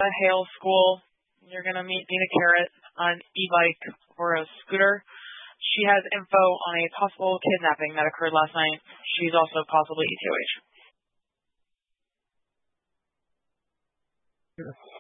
the Hale School. You're going to meet Nina Carrot on e-bike or a scooter. She has info on a possible kidnapping that occurred last night. She's also possibly ETOH.